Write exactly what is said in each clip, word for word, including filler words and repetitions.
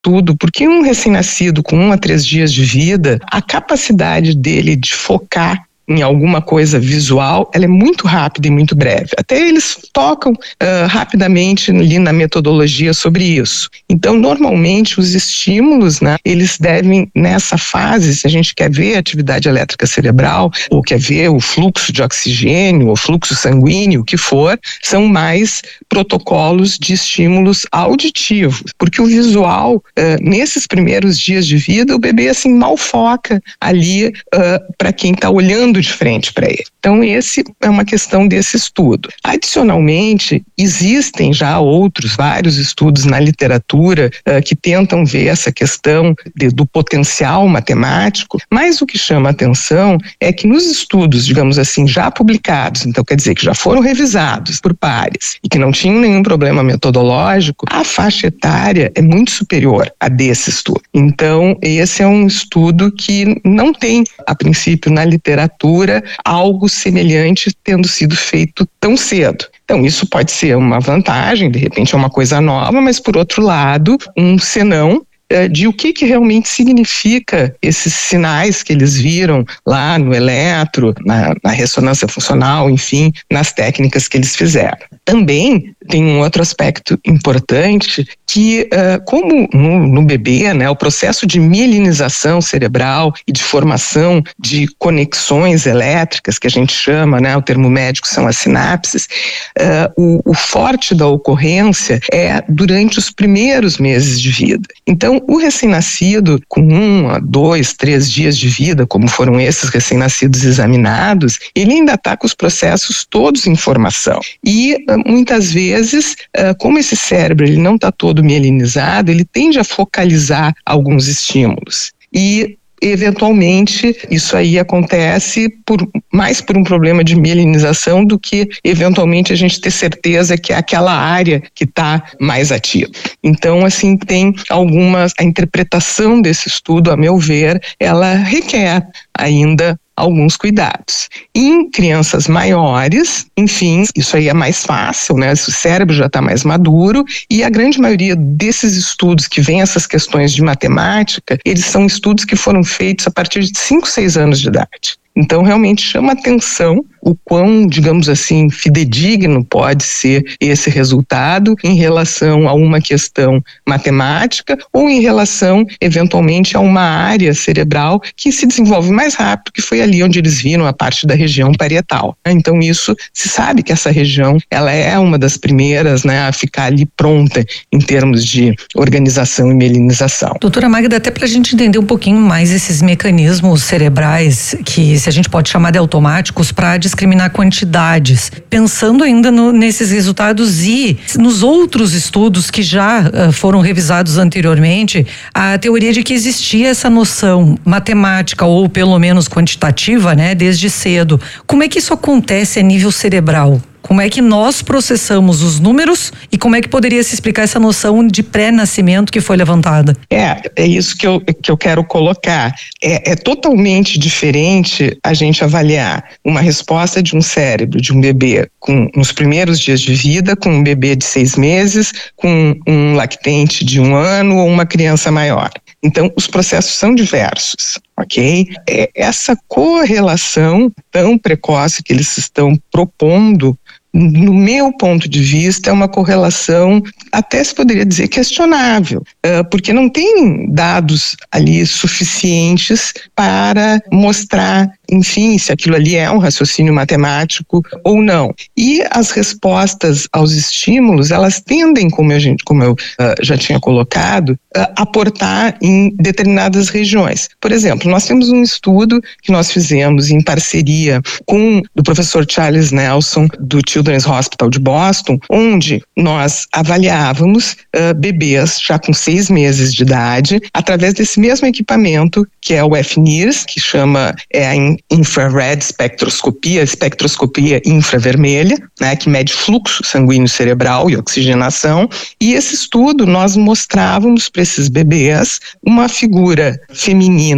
estudo, porque um recém-nascido com um a três dias de vida, a capacidade dele de focar em alguma coisa visual, ela é muito rápida e muito breve. Até eles tocam uh, rapidamente ali na metodologia sobre isso. Então, normalmente, os estímulos, né, eles devem, nessa fase, se a gente quer ver a atividade elétrica cerebral, ou quer ver o fluxo de oxigênio, o fluxo sanguíneo, o que for, são mais protocolos de estímulos auditivos. Porque o visual, uh, nesses primeiros dias de vida, o bebê, assim, mal foca ali uh, para quem está olhando de frente para ele. Então, esse é uma questão desse estudo. Adicionalmente, existem já outros, vários estudos na literatura uh, que tentam ver essa questão de, do potencial matemático, mas o que chama atenção é que nos estudos, digamos assim, já publicados, então quer dizer que já foram revisados por pares e que não tinham nenhum problema metodológico, a faixa etária é muito superior a desse estudo. Então, esse é um estudo que não tem, a princípio, na literatura, algo semelhante tendo sido feito tão cedo. Então, isso pode ser uma vantagem, de repente é uma coisa nova, mas, por outro lado, um senão de o que, que realmente significa esses sinais que eles viram lá no eletro, na, na ressonância funcional, enfim, nas técnicas que eles fizeram. Também tem um outro aspecto importante que, uh, como no, no bebê, né, o processo de mielinização cerebral e de formação de conexões elétricas, que a gente chama, né, o termo médico são as sinapses, uh, o, o forte da ocorrência é durante os primeiros meses de vida. Então, o recém-nascido com um a dois, três dias de vida, como foram esses recém-nascidos examinados, ele ainda está com os processos todos em formação. E muitas vezes, como esse cérebro ele não está todo mielinizado, ele tende a focalizar alguns estímulos. E eventualmente, isso aí acontece por, mais por um problema de mielinização do que, eventualmente, a gente ter certeza que é aquela área que está mais ativa. Então, assim, tem algumas... A interpretação desse estudo, a meu ver, ela requer ainda alguns cuidados. Em crianças maiores, enfim, isso aí é mais fácil, né? O cérebro já está mais maduro e a grande maioria desses estudos que vêm essas questões de matemática, eles são estudos que foram feitos a partir de cinco, seis anos de idade. Então, realmente chama atenção o quão, digamos assim, fidedigno pode ser esse resultado em relação a uma questão matemática ou em relação, eventualmente, a uma área cerebral que se desenvolve mais rápido, que foi ali onde eles viram a parte da região parietal. Então, isso, se sabe que essa região, ela é uma das primeiras, né, a ficar ali pronta em termos de organização e mielinização. Doutora Magda, até para a gente entender um pouquinho mais esses mecanismos cerebrais que, se a gente pode chamar de automáticos, para discriminar quantidades. Pensando ainda no, nesses resultados e nos outros estudos que já uh, foram revisados anteriormente, a teoria de que existia essa noção matemática ou pelo menos quantitativa, né, desde cedo. Como é que isso acontece a nível cerebral? Como é que nós processamos os números e como é que poderia se explicar essa noção de pré-nascimento que foi levantada? É, é isso que eu, que eu quero colocar. É, é totalmente diferente a gente avaliar uma resposta de um cérebro de um bebê com, nos primeiros dias de vida, com um bebê de seis meses, com um lactente de um ano ou uma criança maior. Então, os processos são diversos, ok? É essa correlação tão precoce que eles estão propondo, no meu ponto de vista, é uma correlação, até se poderia dizer, questionável, porque não tem dados ali suficientes para mostrar, enfim, se aquilo ali é um raciocínio matemático ou não. E as respostas aos estímulos, elas tendem, como, a gente, como eu uh, já tinha colocado, uh, aportar em determinadas regiões. Por exemplo, nós temos um estudo que nós fizemos em parceria com o professor Charles Nelson, do Children's Hospital de Boston, onde nós avaliávamos uh, bebês já com seis meses de idade, através desse mesmo equipamento, que é o F N I R S, que chama é a infrared espectroscopia, espectroscopia infravermelha, né, que mede fluxo sanguíneo cerebral e oxigenação. E esse estudo nós mostrávamos para esses bebês uma figura feminina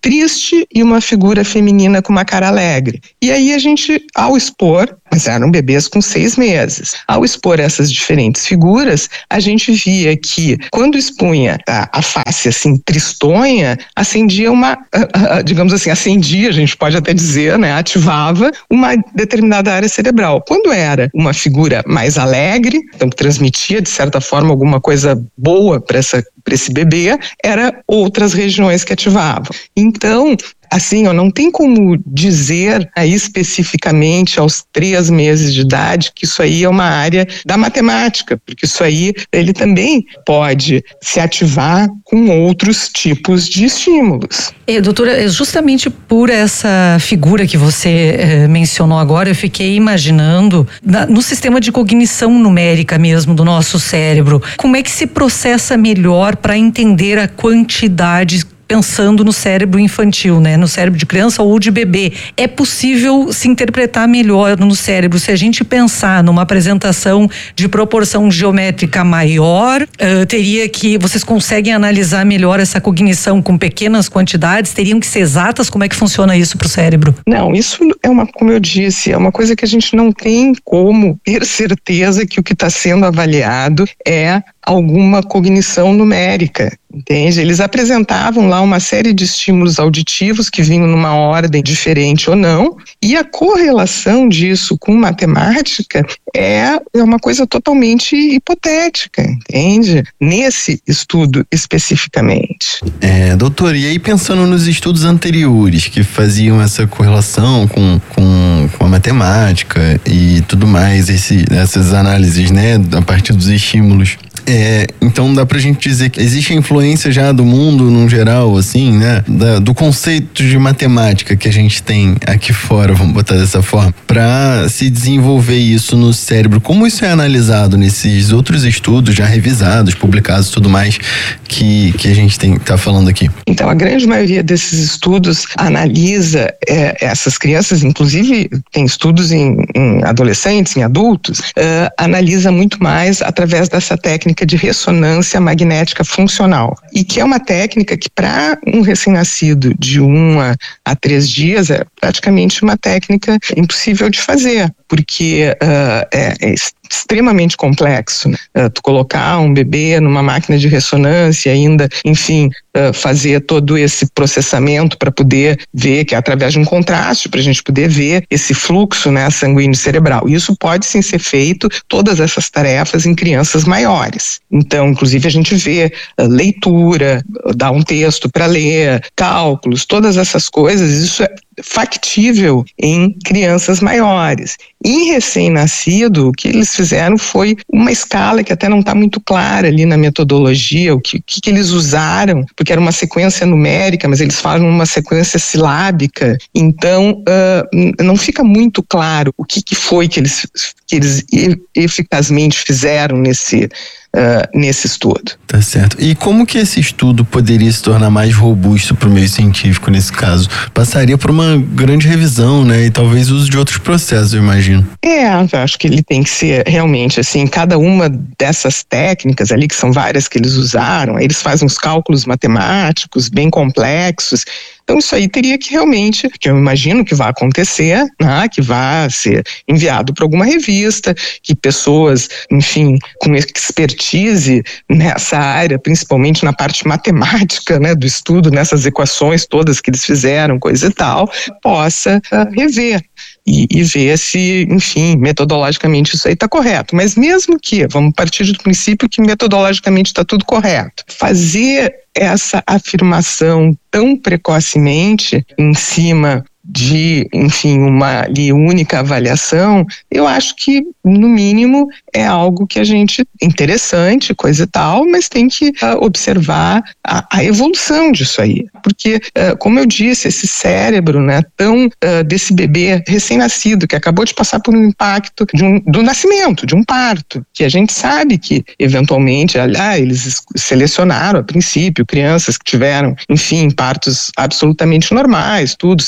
triste e uma figura feminina com uma cara alegre. E aí a gente, ao expor, mas eram bebês com seis meses, ao expor essas diferentes figuras, a gente via que quando expunha a, a face assim tristonha, acendia uma, uh, uh, digamos assim, acendia, a gente pode até dizer, né, ativava uma determinada área cerebral. Quando era uma figura mais alegre, então que transmitia de certa forma alguma coisa boa para essa para esse bebê, era outras regiões que ativavam. Então, assim, ó, não tem como dizer aí especificamente aos três meses de idade que isso aí é uma área da matemática, porque isso aí ele também pode se ativar com outros tipos de estímulos. É, doutora, justamente por essa figura que você eh, mencionou agora, eu fiquei imaginando na, no sistema de cognição numérica mesmo do nosso cérebro, como é que se processa melhor para entender a quantidade, pensando no cérebro infantil, né? No cérebro de criança ou de bebê. É possível se interpretar melhor no cérebro se a gente pensar numa apresentação de proporção geométrica maior, uh, teria que, vocês conseguem analisar melhor essa cognição com pequenas quantidades? Teriam que ser exatas? Como é que funciona isso para o cérebro? Não, isso é uma, como eu disse, é uma coisa que a gente não tem como ter certeza que o que está sendo avaliado é alguma cognição numérica, entende? Eles apresentavam lá uma série de estímulos auditivos que vinham numa ordem diferente ou não, e a correlação disso com matemática é, é uma coisa totalmente hipotética, entende? Nesse estudo especificamente. É, doutor, e aí pensando nos estudos anteriores que faziam essa correlação com, com, com a matemática e tudo mais, esse, essas análises, né, a partir dos estímulos, É, então dá pra gente dizer que existe a influência já do mundo num geral, assim, né? Da, do conceito de matemática que a gente tem aqui fora, vamos botar dessa forma, pra se desenvolver isso no cérebro. Como isso é analisado nesses outros estudos já revisados, publicados e tudo mais que, que a gente tem, tá falando aqui? Então, a grande maioria desses estudos analisa é, essas crianças, inclusive tem estudos em, em adolescentes, em adultos, uh, analisa muito mais através dessa técnica de ressonância magnética funcional, e que é uma técnica que para um recém-nascido de um a, a três dias é praticamente uma técnica impossível de fazer, porque uh, é, é extremamente complexo, né? Uh, tu colocar um bebê numa máquina de ressonância e ainda, enfim, uh, fazer todo esse processamento para poder ver, que é através de um contraste, para a gente poder ver esse fluxo, né, sanguíneo cerebral. Isso pode sim ser feito, todas essas tarefas, em crianças maiores. Então, inclusive, a gente vê uh, leitura, uh, dar um texto para ler, cálculos, todas essas coisas, isso é factível em crianças maiores. Em recém-nascido, o que eles fizeram foi uma escala que até não está muito clara ali na metodologia, o que, que, que eles usaram, porque era uma sequência numérica, mas eles falam uma sequência silábica, então uh, não fica muito claro o que, que foi que eles, que eles eficazmente fizeram nesse Uh, nesse estudo. Tá certo. E como que esse estudo poderia se tornar mais robusto para o meio científico nesse caso? Passaria por uma grande revisão, né? E talvez uso de outros processos, eu imagino. É, eu acho que ele tem que ser realmente assim, cada uma dessas técnicas ali, que são várias que eles usaram, eles fazem uns cálculos matemáticos bem complexos. Então isso aí teria que realmente, que eu imagino que vai acontecer, né, que vai ser enviado para alguma revista, que pessoas, enfim, com expertise nessa área, principalmente na parte matemática, né, do estudo, nessas equações todas que eles fizeram, coisa e tal, possa uh, rever. E, e ver se, enfim, metodologicamente isso aí está correto. Mas mesmo que, vamos partir do princípio que metodologicamente está tudo correto, fazer essa afirmação tão precocemente em cima de, enfim, uma ali, única avaliação, eu acho que, no mínimo, é algo que a gente, interessante, coisa e tal, mas tem que uh, observar a, a evolução disso aí. Porque, uh, como eu disse, esse cérebro, né, tão, uh, desse bebê recém-nascido, que acabou de passar por um impacto de um, do nascimento, de um parto, que a gente sabe que, eventualmente, ah, eles selecionaram, a princípio, crianças que tiveram, enfim, partos absolutamente normais, tudo, sem nenhum problema.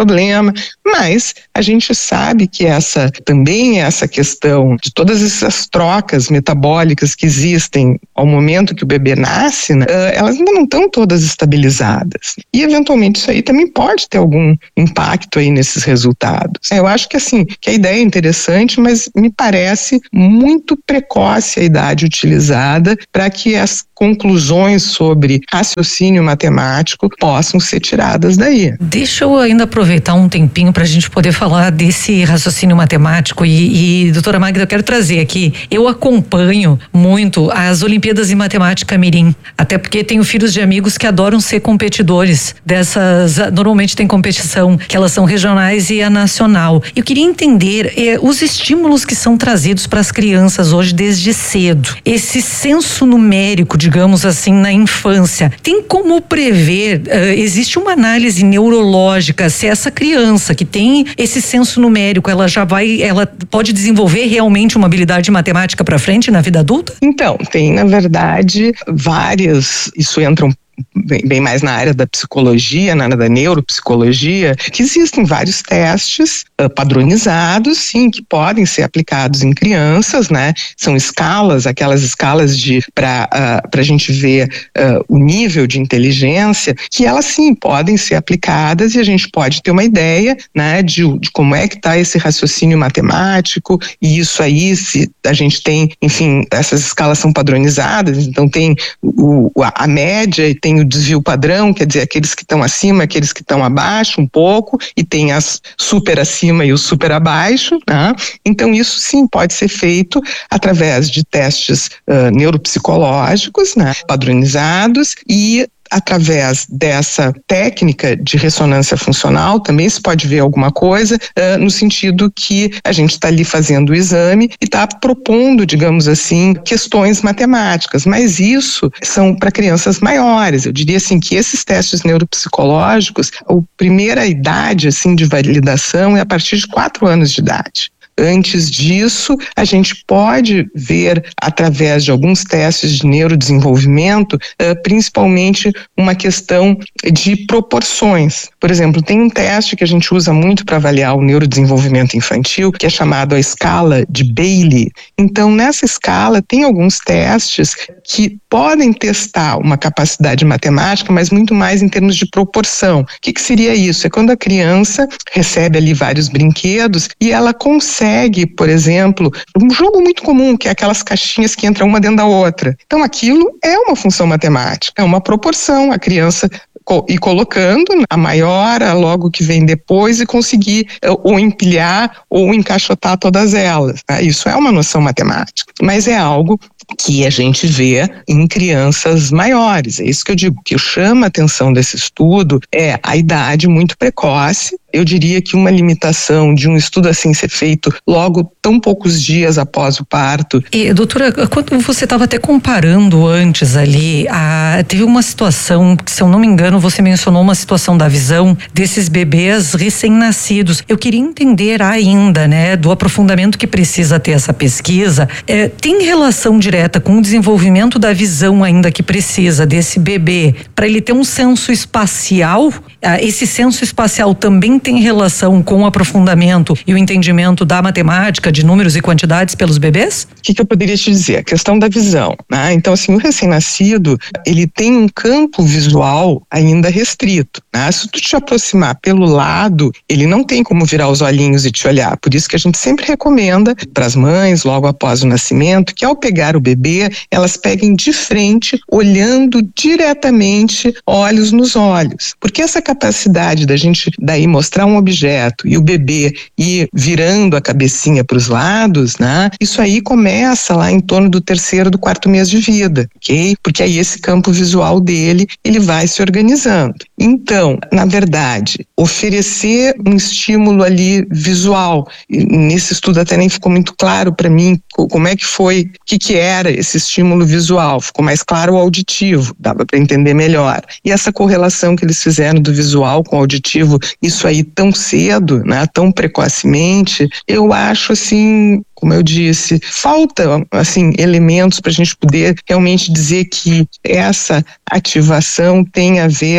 problema, mas a gente sabe que essa também essa questão de todas essas trocas metabólicas que existem ao momento que o bebê nasce, né, elas ainda não estão todas estabilizadas. E eventualmente isso aí também pode ter algum impacto aí nesses resultados. Eu acho que assim, que a ideia é interessante, mas me parece muito precoce a idade utilizada para que as conclusões sobre raciocínio matemático possam ser tiradas daí. Deixa eu ainda aproveitar um tempinho para a gente poder falar desse raciocínio matemático e, e doutora Magda, eu quero trazer aqui, eu acompanho muito as Olimpíadas de Matemática Mirim, até porque tenho filhos de amigos que adoram ser competidores dessas, normalmente tem competição que elas são regionais e a nacional. Eu queria entender eh, os estímulos que são trazidos para as crianças hoje desde cedo, esse senso numérico, digamos assim, na infância. Tem como prever, uh, existe uma análise neurológica, se essa criança que tem esse senso numérico, ela já vai, ela pode desenvolver realmente uma habilidade matemática para frente na vida adulta? Então, tem na verdade várias, isso entra um Bem, bem mais na área da psicologia, na área da neuropsicologia, que existem vários testes uh, padronizados, sim, que podem ser aplicados em crianças, né? São escalas, aquelas escalas de para uh, para a gente ver uh, o nível de inteligência, que elas sim podem ser aplicadas e a gente pode ter uma ideia, né, de, de como é que está esse raciocínio matemático, e isso aí, se a gente tem, enfim, essas escalas são padronizadas, então tem o, a, a média e tem o desvio padrão, quer dizer, aqueles que estão acima, aqueles que estão abaixo um pouco, e tem as super acima e o super abaixo, né? Então isso sim pode ser feito através de testes uh, neuropsicológicos, né, padronizados, e através dessa técnica de ressonância funcional também se pode ver alguma coisa uh, no sentido que a gente está ali fazendo o exame e está propondo, digamos assim, questões matemáticas, mas isso são para crianças maiores. Eu diria assim que esses testes neuropsicológicos, a primeira idade assim de validação é a partir de quatro anos de idade. Antes disso, a gente pode ver, através de alguns testes de neurodesenvolvimento, uh, principalmente uma questão de proporções. Por exemplo, tem um teste que a gente usa muito para avaliar o neurodesenvolvimento infantil, que é chamado a escala de Bayley. Então, nessa escala, tem alguns testes que podem testar uma capacidade matemática, mas muito mais em termos de proporção. O que, que seria isso? É quando a criança recebe ali vários brinquedos e ela consegue Consegue, por exemplo, um jogo muito comum, que é aquelas caixinhas que entram uma dentro da outra. Então aquilo é uma função matemática, é uma proporção, a criança ir colocando a maior, a logo que vem depois e conseguir ou empilhar ou encaixotar todas elas. Tá? Isso é uma noção matemática, mas é algo que a gente vê em crianças maiores. É isso que eu digo, que chama a atenção desse estudo é a idade muito precoce. Eu diria que uma limitação de um estudo assim ser feito logo tão poucos dias após o parto. E, doutora, quando você estava até comparando antes ali, a, teve uma situação, que, se eu não me engano, você mencionou uma situação da visão desses bebês recém-nascidos. Eu queria entender ainda, né, do aprofundamento que precisa ter essa pesquisa. É, tem relação direta com o desenvolvimento da visão ainda que precisa desse bebê, para ele ter um senso espacial? Ah, esse senso espacial também tem relação com o aprofundamento e o entendimento da matemática, de números e quantidades pelos bebês? O que, que eu poderia te dizer? A questão da visão, né? Então, assim, o recém-nascido, ele tem um campo visual ainda restrito, né? Se tu te aproximar pelo lado, ele não tem como virar os olhinhos e te olhar. Por isso que a gente sempre recomenda para as mães, logo após o nascimento, que ao pegar o bebê, elas peguem de frente, olhando diretamente olhos nos olhos. Porque essa capacidade da gente daí mostrar um objeto e o bebê ir virando a cabecinha para os lados, né? Isso aí começa lá em torno do terceiro, do quarto mês de vida, ok? Porque aí esse campo visual dele, ele vai se organizando. Então, na verdade, oferecer um estímulo ali visual, e nesse estudo até nem ficou muito claro para mim como é que foi, o que que era esse estímulo visual, ficou mais claro o auditivo, dava para entender melhor. E essa correlação que eles fizeram do visual com o auditivo, isso aí tão cedo, né, tão precocemente, eu acho assim, como eu disse, falta assim elementos para a gente poder realmente dizer que essa ativação tem a ver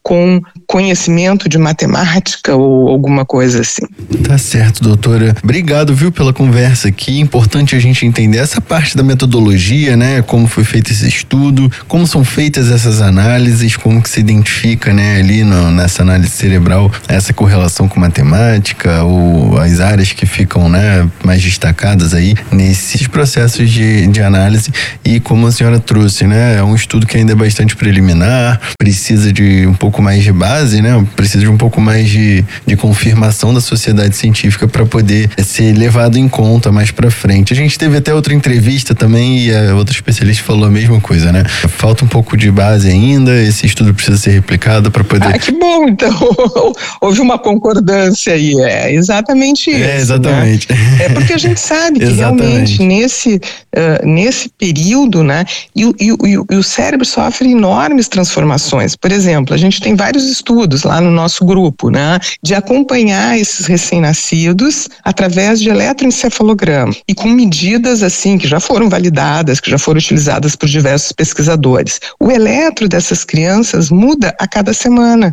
com conhecimento de matemática ou alguma coisa assim. Tá certo, doutora. Obrigado, viu, pela conversa aqui. Importante a gente entender essa parte da metodologia, né? Como foi feito esse estudo, como são feitas essas análises, como que se identifica, né, ali no, nessa análise cerebral, essa correlação com matemática ou as áreas que ficam, né, mais destacadas aí nesses processos de, de análise. E como a senhora trouxe, né, é um estudo que ainda é bastante preliminar, precisa de um pouco mais de base, né, precisa de um pouco mais de, de confirmação da sociedade científica para poder ser levado em conta mais para frente. A gente teve até outra entrevista também e a outra especialista falou a mesma coisa, né? Falta um pouco de base ainda, esse estudo precisa ser replicado para poder... Ah, que bom, então houve uma concordância aí, é exatamente isso. É, exatamente. Né? É porque a gente sabe que realmente nesse, uh, nesse período, né, e, e, e, e o cérebro sofre enormes transformações. Por exemplo, a gente tem vários estudos lá no nosso grupo, né, de acompanhar esses recém-nascidos através de eletroencefalograma e com medidas assim que já foram validadas, que já foram utilizadas por diversos pesquisadores. O eletro dessas crianças muda a cada semana.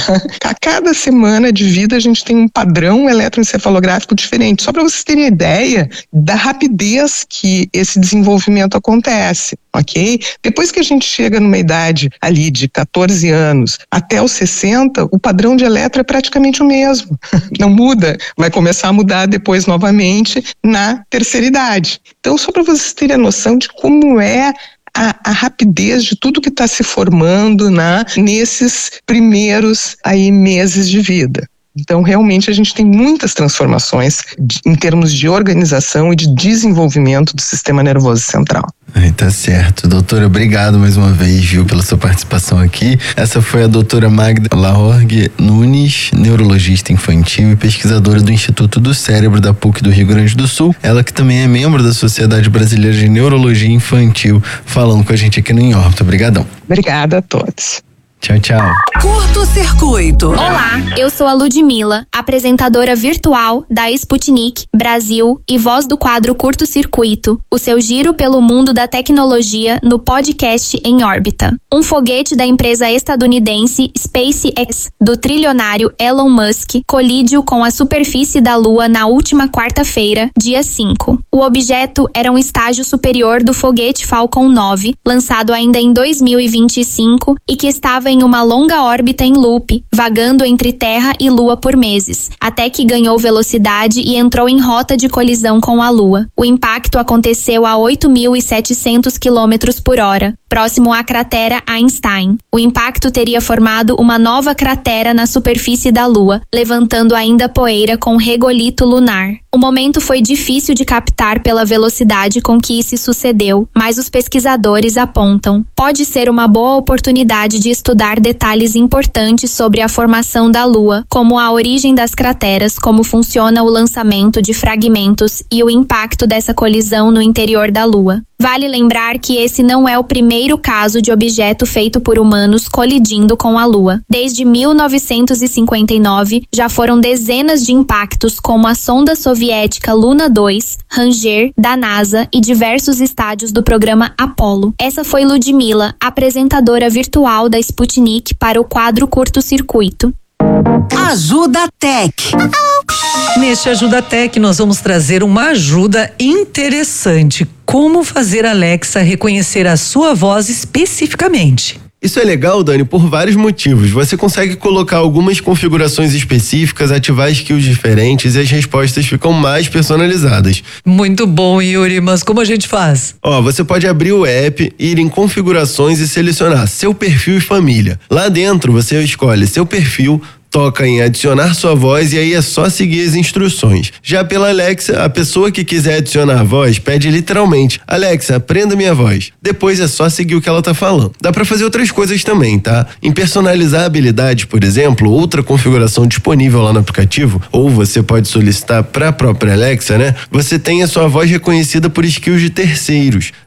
A cada semana de vida a gente tem um padrão eletroencefalográfico diferente, só para vocês terem ideia da rapidez que esse desenvolvimento acontece, ok? Depois que a gente chega numa idade ali de catorze anos até os sessenta, o padrão de eletro é praticamente o mesmo, não muda, vai começar a mudar depois novamente na terceira idade. Então, só para vocês terem a noção de como é A, a rapidez de tudo que está se formando, né, nesses primeiros aí, meses de vida. Então, realmente, a gente tem muitas transformações de, em termos de organização e de desenvolvimento do sistema nervoso central. Aí tá certo. Doutora, obrigado mais uma vez, viu, pela sua participação aqui. Essa foi a doutora Magda Lahorgue Nunes, neurologista infantil e pesquisadora do Instituto do Cérebro da P U C do Rio Grande do Sul. Ela que também é membro da Sociedade Brasileira de Neurologia Infantil, falando com a gente aqui no Em Órbita. Obrigadão. Obrigada a todos. Tchau, tchau. Curto Circuito. Olá, eu sou a Ludmila, apresentadora virtual da Sputnik Brasil e voz do quadro Curto Circuito, o seu giro pelo mundo da tecnologia no podcast Em Órbita. Um foguete da empresa estadunidense SpaceX, do trilionário Elon Musk, colide com a superfície da Lua na última quarta-feira, dia cinco. O objeto era um estágio superior do foguete Falcon nove, lançado ainda em dois mil e vinte e cinco e que estava em uma longa órbita em loop, vagando entre Terra e Lua por meses, até que ganhou velocidade e entrou em rota de colisão com a Lua. O impacto aconteceu a oito mil e setecentos quilômetros por hora, próximo à cratera Einstein. O impacto teria formado uma nova cratera na superfície da Lua, levantando ainda poeira com regolito lunar. O momento foi difícil de captar pela velocidade com que isso sucedeu, mas os pesquisadores apontam: pode ser uma boa oportunidade de estudar detalhes importantes sobre a formação da Lua, como a origem das crateras, como funciona o lançamento de fragmentos e o impacto dessa colisão no interior da Lua. Vale lembrar que esse não é o primeiro caso de objeto feito por humanos colidindo com a Lua. Desde mil novecentos e cinquenta e nove, já foram dezenas de impactos, como a sonda soviética Luna dois, Ranger, da NASA e diversos estádios do programa Apollo. Essa foi Ludmila, apresentadora virtual da Sputnik para o quadro Curto Circuito. Ajuda Tech. Neste Ajuda Tech, nós vamos trazer uma ajuda interessante. Como fazer a Alexa reconhecer a sua voz especificamente. Isso é legal, Dani, por vários motivos. Você consegue colocar algumas configurações específicas, ativar skills diferentes e as respostas ficam mais personalizadas. Muito bom, Yuri, mas como a gente faz? Ó, você pode abrir o app, ir em configurações e selecionar seu perfil e família. Lá dentro você escolhe seu perfil, toca em adicionar sua voz e aí é só seguir as instruções. Já pela Alexa, a pessoa que quiser adicionar a voz pede literalmente: Alexa, aprenda minha voz. Depois é só seguir o que ela tá falando. Dá pra fazer outras coisas também, tá? Em personalizar habilidades, por exemplo, outra configuração disponível lá no aplicativo, ou você pode solicitar pra própria Alexa, né? Você tem a sua voz reconhecida por skills de terceiros.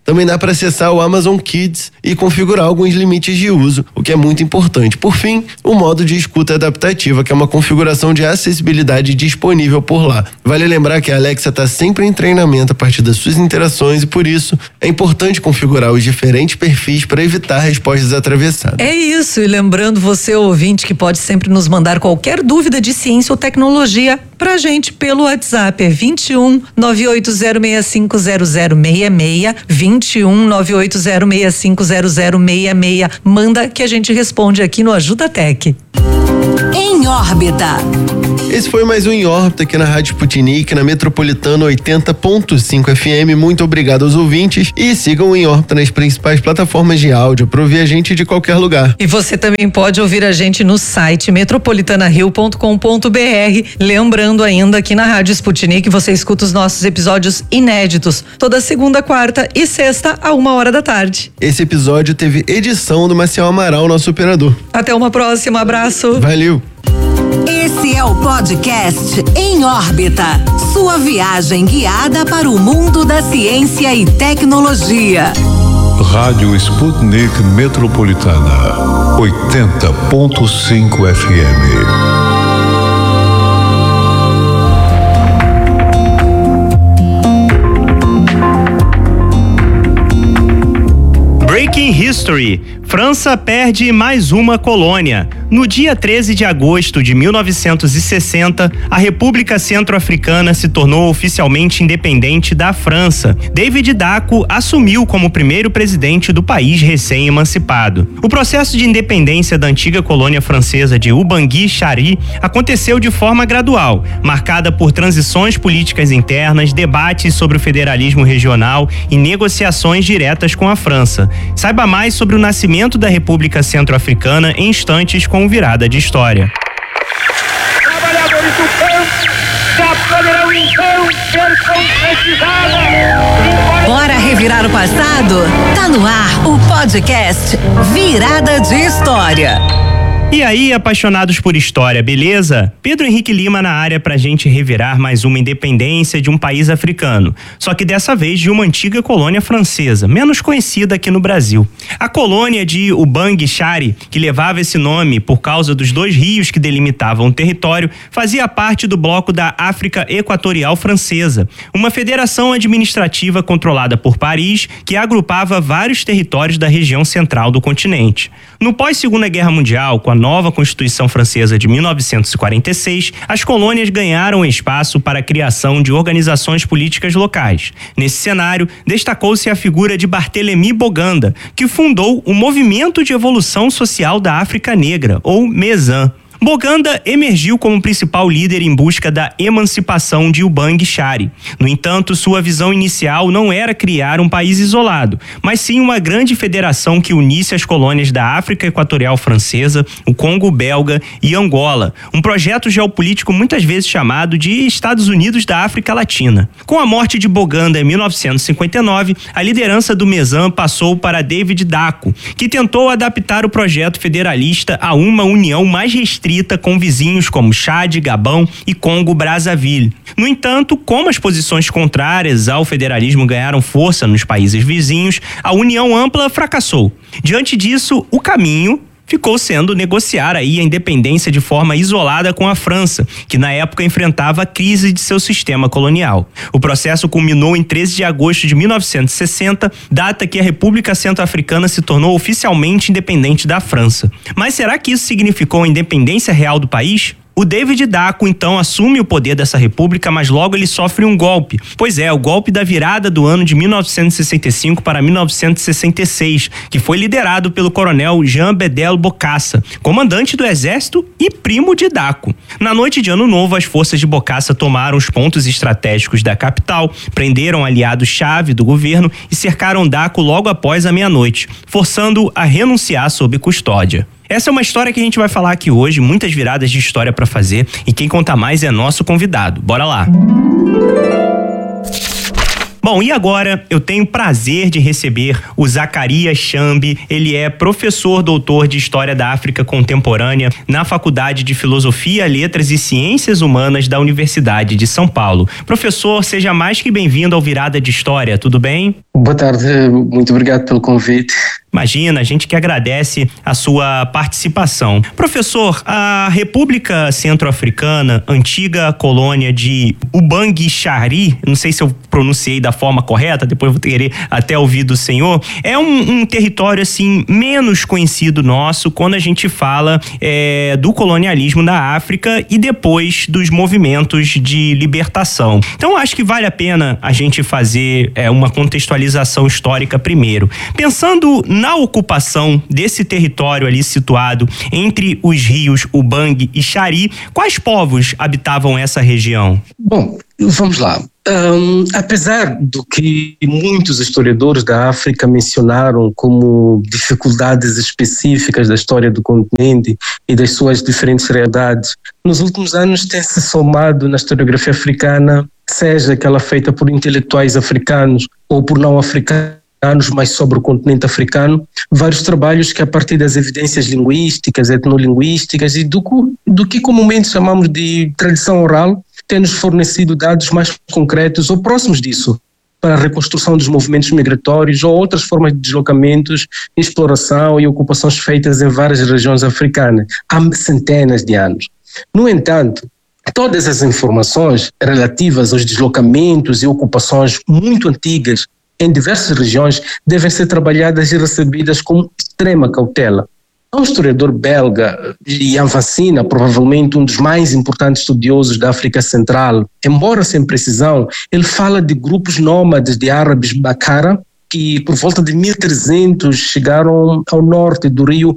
Também dá para acessar o Amazon Kids e configurar alguns limites de uso, o que é muito importante. Por fim, o modo de escuta adaptativa, que é uma configuração de acessibilidade disponível por lá. Vale lembrar que a Alexa está sempre em treinamento a partir das suas interações e, por isso, é importante configurar os diferentes perfis para evitar respostas atravessadas. É isso, e lembrando você, ouvinte, que pode sempre nos mandar qualquer dúvida de ciência ou tecnologia pra gente pelo WhatsApp, é vinte e um, nove oito zero seis cinco zero zero seis seis, vinte e um, nove oito zero seis cinco zero zero seis seis. Manda que a gente responde aqui no Ajuda Tech. Em órbita. Esse foi mais um Em Órbita aqui na Rádio Sputnik, na Metropolitana oitenta ponto cinco F M. Muito obrigado aos ouvintes e sigam o Em Órbita nas principais plataformas de áudio para ouvir a gente de qualquer lugar. E você também pode ouvir a gente no site metropolitana rio ponto com ponto b r. Lembrando ainda que na Rádio Sputnik você escuta os nossos episódios inéditos toda segunda, quarta e sexta a uma hora da tarde. Esse episódio teve edição do Maciel Amaral, nosso operador. Até uma próxima, abraço. Valeu. Esse é o podcast Em Órbita, sua viagem guiada para o mundo da ciência e tecnologia. Rádio Sputnik Metropolitana, oitenta ponto cinco F M. Breaking History. França perde mais uma colônia. No dia treze de agosto de mil novecentos e sessenta, a República Centro-Africana se tornou oficialmente independente da França. David Dacko assumiu como primeiro presidente do país recém-emancipado. O processo de independência da antiga colônia francesa de Ubangui-Chari aconteceu de forma gradual, marcada por transições políticas internas, debates sobre o federalismo regional e negociações diretas com a França. Saiba mais sobre o nascimento da República Centro-Africana em instantes com Virada de História. Trabalhadores do campo já poderão então ser concretizados. Bora revirar o passado? Tá no ar o podcast Virada de História. E aí, apaixonados por história, beleza? Pedro Henrique Lima na área pra gente revirar mais uma independência de um país africano. Só que dessa vez de uma antiga colônia francesa, menos conhecida aqui no Brasil. A colônia de Ubangui-Chari, que levava esse nome por causa dos dois rios que delimitavam o território, fazia parte do bloco da África Equatorial Francesa, uma federação administrativa controlada por Paris que agrupava vários territórios da região central do continente. No pós-Segunda Guerra Mundial, com a nova Constituição Francesa de mil novecentos e quarenta e seis, as colônias ganharam espaço para a criação de organizações políticas locais. Nesse cenário, destacou-se a figura de Barthélemy Boganda, que fundou o Movimento de Evolução Social da África Negra, ou MESAN. Boganda emergiu como principal líder em busca da emancipação de Ubangui-Chari. No entanto, sua visão inicial não era criar um país isolado, mas sim uma grande federação que unisse as colônias da África Equatorial Francesa, o Congo belga e Angola, um projeto geopolítico muitas vezes chamado de Estados Unidos da África Latina. Com a morte de Boganda em mil novecentos e cinquenta e nove, a liderança do MESAN passou para David Dacko, que tentou adaptar o projeto federalista a uma união mais restrita com vizinhos como Chad, Gabão e Congo-Brazzaville. No entanto, como as posições contrárias ao federalismo ganharam força nos países vizinhos, a união ampla fracassou. Diante disso, o caminho ficou sendo negociar aí a independência de forma isolada com a França, que na época enfrentava a crise de seu sistema colonial. O processo culminou em treze de agosto de mil novecentos e sessenta, data que a República Centro-Africana se tornou oficialmente independente da França. Mas será que isso significou a independência real do país? O David Dacko, então, assume o poder dessa república, mas logo ele sofre um golpe. Pois é, o golpe da virada do ano de mil novecentos e sessenta e cinco para mil novecentos e sessenta e seis, que foi liderado pelo coronel Jean Bedel Bokassa, comandante do exército e primo de Dacko. Na noite de Ano Novo, as forças de Bokassa tomaram os pontos estratégicos da capital, prenderam aliados-chave do governo e cercaram Dacko logo após a meia-noite, forçando-o a renunciar sob custódia. Essa é uma história que a gente vai falar aqui hoje, muitas viradas de história para fazer, e quem conta mais é nosso convidado. Bora lá! Bom, e agora eu tenho o prazer de receber o Zacarias Chambi. Ele é professor doutor de História da África Contemporânea na Faculdade de Filosofia, Letras e Ciências Humanas da Universidade de São Paulo. Professor, seja mais que bem-vindo ao Virada de História, tudo bem? Boa tarde, muito obrigado pelo convite. Imagina, a gente que agradece a sua participação. Professor, a República Centro-Africana, antiga colônia de Ubangi-Chari, não sei se eu pronunciei da forma correta, depois vou querer até ouvir do senhor, é um, um território assim menos conhecido nosso quando a gente fala é, do colonialismo da África e depois dos movimentos de libertação. Então acho que vale a pena a gente fazer é, uma contextualização histórica primeiro. Pensando na ocupação desse território ali situado entre os rios Ubangi e Chari, quais povos habitavam essa região? Bom, vamos lá. Um, apesar do que muitos historiadores da África mencionaram como dificuldades específicas da história do continente e das suas diferentes realidades, nos últimos anos tem-se somado na historiografia africana, seja aquela feita por intelectuais africanos ou por não africanos, mais sobre o continente africano, vários trabalhos que a partir das evidências linguísticas, etnolinguísticas e do, do que comumente chamamos de tradição oral, tem-nos fornecido dados mais concretos ou próximos disso para a reconstrução dos movimentos migratórios ou outras formas de deslocamentos, exploração e ocupações feitas em várias regiões africanas há centenas de anos. No entanto, todas as informações relativas aos deslocamentos e ocupações muito antigas em diversas regiões devem ser trabalhadas e recebidas com extrema cautela. Um historiador belga, Jan Vassina, provavelmente um dos mais importantes estudiosos da África Central, embora sem precisão, ele fala de grupos nômades de árabes Bakara, que por volta de mil e trezentos chegaram ao norte do rio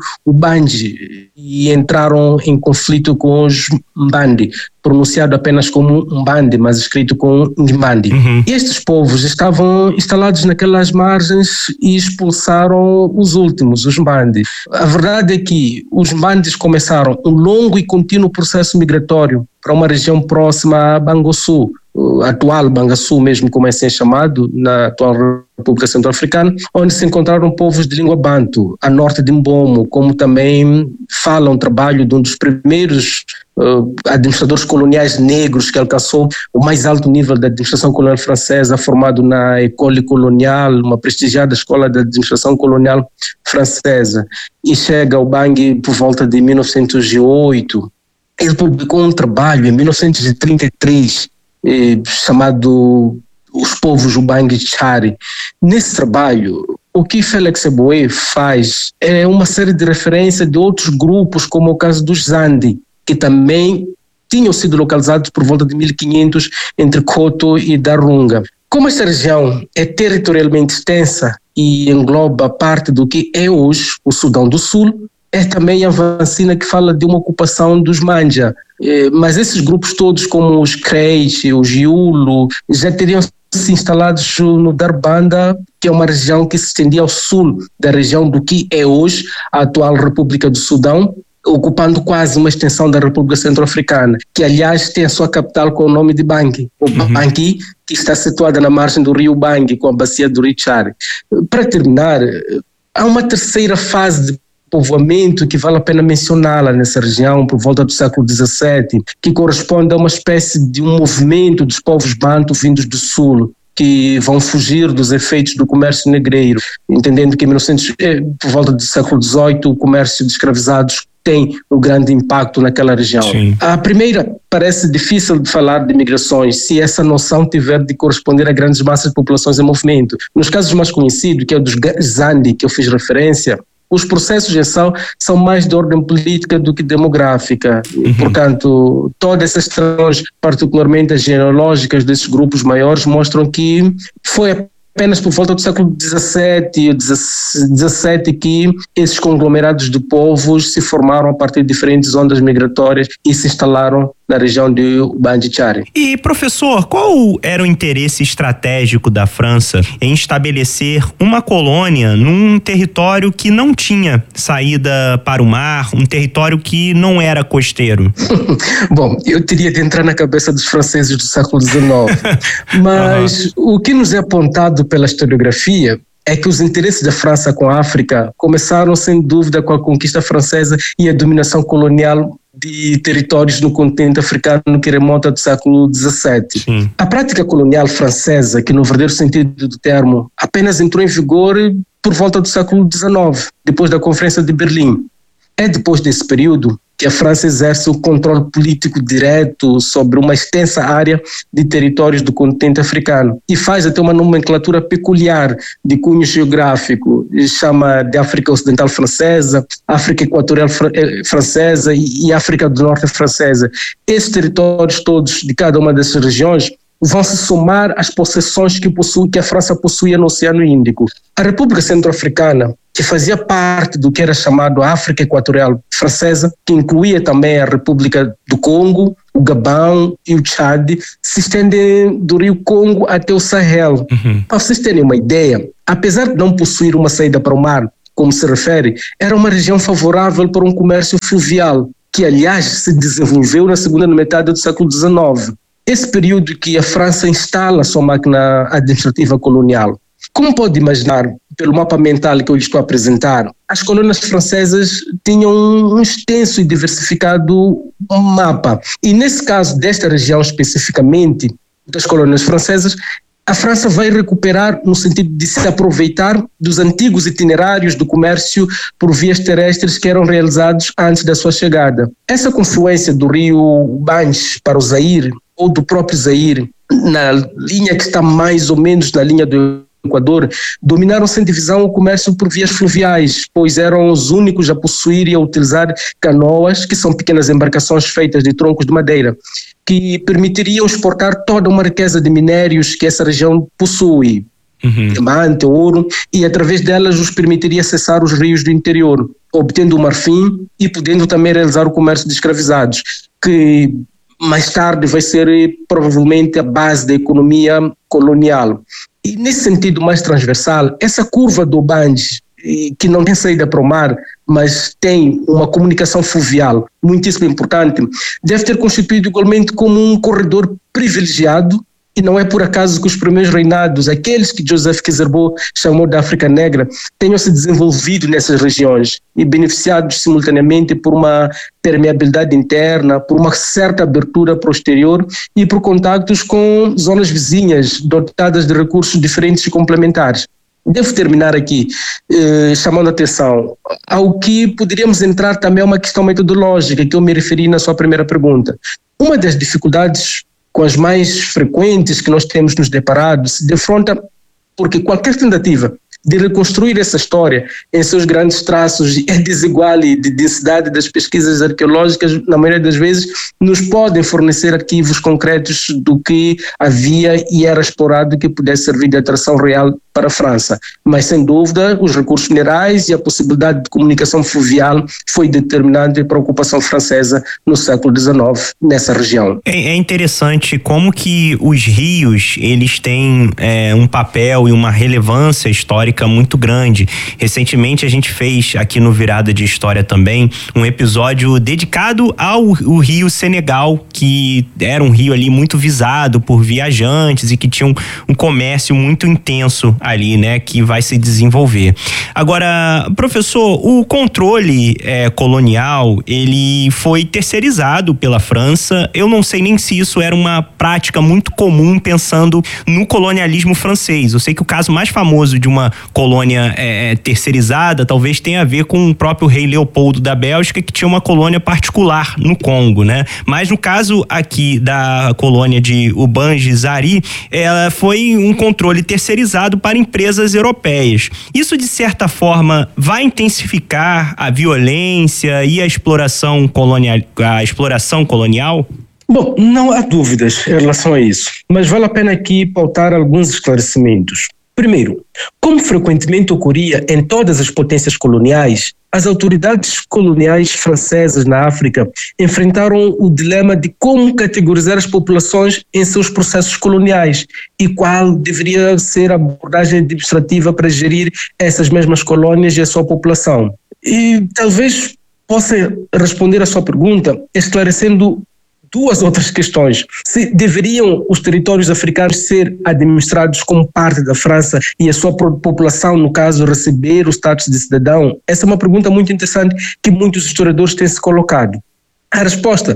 Ubangi e entraram em conflito com os Mbandi, pronunciado apenas como Mbandi, mas escrito com Mbandi. Uhum. E estes povos estavam instalados naquelas margens e expulsaram os últimos, os Mbandi. A verdade é que os Mbandis começaram um longo e contínuo processo migratório para uma região próxima a Bangassou, atual Bangassou mesmo, como é assim chamado, na atual República Centro-Africana, onde se encontraram povos de língua bantu, a norte de Mbomo, como também fala um trabalho de um dos primeiros uh, administradores coloniais negros que alcançou o mais alto nível da administração colonial francesa, formado na École Coloniale, uma prestigiada escola de administração colonial francesa, e chega ao Ubangi por volta de mil novecentos e oito. Ele publicou um trabalho em mil novecentos e trinta e três, eh, chamado Os Povos Ubangi-Chari. Nesse trabalho, o que Félix Eboé faz é uma série de referências de outros grupos, como o caso dos Zandi, que também tinham sido localizados por volta de mil e quinhentos entre Koto e Darunga. Como esta região é territorialmente extensa e engloba parte do que é hoje o Sudão do Sul, é também a Vassina que fala de uma ocupação dos Manja. Eh, mas esses grupos todos, como os Kreiche, os Yulo, já teriam se instalados no Darbanda, que é uma região que se estendia ao sul da região do que é hoje a atual República do Sudão, ocupando quase uma extensão da República Centro-Africana, que aliás tem a sua capital com o nome de Bangui, o uhum. Bangui, que está situada na margem do rio Bangui, com a bacia do rio Chari. Para terminar, há uma terceira fase de povoamento que vale a pena mencioná-la nessa região por volta do século dezassete, que corresponde a uma espécie de um movimento dos povos bantu vindos do sul, que vão fugir dos efeitos do comércio negreiro, entendendo que em mil e novecentos, por volta do século dezoito o comércio de escravizados tem um grande impacto naquela região. Sim. A primeira parece difícil de falar de migrações se essa noção tiver de corresponder a grandes massas de populações em movimento. Nos casos mais conhecidos, que é o dos Zandi, que eu fiz referência, os processos de ação são mais de ordem política do que demográfica. Uhum. Portanto, todas essas questões, particularmente as genealógicas desses grupos maiores, mostram que foi apenas por volta do século dezassete e dezassete que esses conglomerados de povos se formaram a partir de diferentes ondas migratórias e se instalaram na região de Ubangui-Chari. E, professor, qual era o interesse estratégico da França em estabelecer uma colônia num território que não tinha saída para o mar, um território que não era costeiro? Bom, eu teria de entrar na cabeça dos franceses do século dezenove, mas uhum. o que nos é apontado pela historiografia é que os interesses da França com a África começaram sem dúvida com a conquista francesa e a dominação colonial de territórios no continente africano que remonta do século dezessete. Sim. A prática colonial francesa, que no verdadeiro sentido do termo apenas entrou em vigor por volta do século dezenove, depois da Conferência de Berlim. É depois desse período que a França exerce o controle político direto sobre uma extensa área de territórios do continente africano e faz até uma nomenclatura peculiar de cunho geográfico, chama de África Ocidental Francesa, África Equatorial fr- Francesa e África do Norte Francesa. Esses territórios todos de cada uma dessas regiões vão se somar às possessões que, possui, que a França possuía no Oceano Índico. A República Centro-Africana, que fazia parte do que era chamado África Equatorial Francesa, que incluía também a República do Congo, o Gabão e o Chad, se estende do Rio Congo até o Sahel. Uhum. Para vocês terem uma ideia, apesar de não possuir uma saída para o mar, como se refere, era uma região favorável para um comércio fluvial, que aliás se desenvolveu na segunda metade do século dezenove. Esse período que a França instala a sua máquina administrativa colonial. Como pode imaginar, pelo mapa mental que eu lhe estou a apresentar, as colônias francesas tinham um extenso e diversificado mapa. E nesse caso desta região especificamente, das colônias francesas, a França vai recuperar no sentido de se aproveitar dos antigos itinerários do comércio por vias terrestres que eram realizados antes da sua chegada. Essa confluência do rio Banch para o Zaire, ou do próprio Zaire, na linha que está mais ou menos na linha do Equador, dominaram sem divisão o comércio por vias fluviais, pois eram os únicos a possuir e a utilizar canoas, que são pequenas embarcações feitas de troncos de madeira, que permitiriam exportar toda uma riqueza de minérios que essa região possui, uhum. diamante, ouro, e através delas os permitiria acessar os rios do interior, obtendo o marfim e podendo também realizar o comércio de escravizados, que mais tarde vai ser provavelmente a base da economia colonial. E nesse sentido mais transversal, essa curva do Banch, que não tem saída para o mar, mas tem uma comunicação fluvial muitíssimo importante, deve ter constituído igualmente como um corredor privilegiado. E não é por acaso que os primeiros reinados, aqueles que Joseph Kizerbo chamou de África Negra, tenham se desenvolvido nessas regiões e beneficiados simultaneamente por uma permeabilidade interna, por uma certa abertura para o exterior e por contactos com zonas vizinhas dotadas de recursos diferentes e complementares. Devo terminar aqui eh, chamando a atenção ao que poderíamos entrar também a uma questão metodológica que eu me referi na sua primeira pergunta. Uma das dificuldades com as mais frequentes que nós temos nos deparado, se defronta porque qualquer tentativa de reconstruir essa história em seus grandes traços é desigual e de densidade das pesquisas arqueológicas, na maioria das vezes, nos podem fornecer arquivos concretos do que havia e era explorado que pudesse servir de atração real para a França. Mas, sem dúvida, os recursos minerais e a possibilidade de comunicação fluvial foi determinante para a ocupação francesa no século dezenove, nessa região. É, é interessante como que os rios, eles têm é, um papel e uma relevância histórica muito grande. Recentemente a gente fez aqui no Virada de História também um episódio dedicado ao o rio Senegal, que era um rio ali muito visado por viajantes e que tinha um, um comércio muito intenso ali, né, que vai se desenvolver. Agora, professor, o controle é, colonial, ele foi terceirizado pela França. Eu não sei nem se isso era uma prática muito comum pensando no colonialismo francês. Eu sei que o caso mais famoso de uma colônia é, terceirizada talvez tenha a ver com o próprio rei Leopoldo da Bélgica, que tinha uma colônia particular no Congo, né? Mas no caso aqui da colônia de Ubangui-Chari, ela foi um controle terceirizado para empresas europeias. Isso, de certa forma, vai intensificar a violência e a exploração colonial, a exploração colonial? Bom, não há dúvidas em relação a isso, mas vale a pena aqui pautar alguns esclarecimentos. Primeiro, como frequentemente ocorria em todas as potências coloniais, as autoridades coloniais francesas na África enfrentaram o dilema de como categorizar as populações em seus processos coloniais e qual deveria ser a abordagem administrativa para gerir essas mesmas colônias e a sua população. E talvez possa responder a sua pergunta esclarecendo duas outras questões. Se deveriam os territórios africanos ser administrados como parte da França e a sua população, no caso, receber o status de cidadão? Essa é uma pergunta muito interessante que muitos historiadores têm se colocado. A resposta